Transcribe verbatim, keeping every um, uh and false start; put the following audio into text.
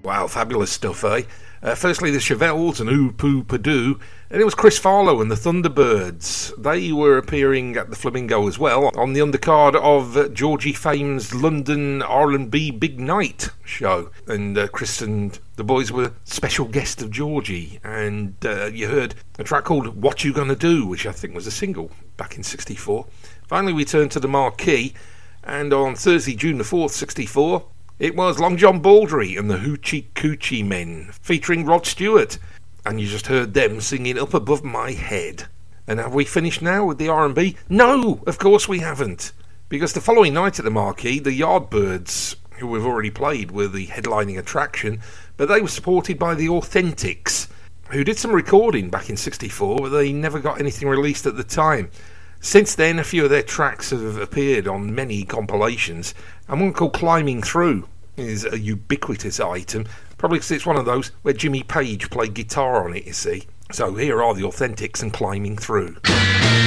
Wow, fabulous stuff, eh? Uh, firstly, the Chevelles and Ooh Poo Padoo, and it was Chris Farlow and the Thunderbirds. They were appearing at the Flamingo as well on the undercard of uh, Georgie Fame's London R and B Big Night show. And uh, Chris and the boys were special guests of Georgie, and uh, you heard a track called What You Gonna Do, which I think was a single back in sixty-four. Finally, we turned to the marquee, and on Thursday, June the fourth, sixty-four, it was Long John Baldry and the Hoochie Coochie Men, featuring Rod Stewart. And you just heard them singing Up Above My Head. And have we finished now with the R and B? No, of course we haven't. Because the following night at the marquee, the Yardbirds, who we've already played, were the headlining attraction, but they were supported by the Authentics, who did some recording back in sixty-four, but they never got anything released at the time. Since then, a few of their tracks have appeared on many compilations, and one called Climbing Through is a ubiquitous item, probably because it's one of those where Jimmy Page played guitar on it, you see. So here are the Authentics and Climbing Through.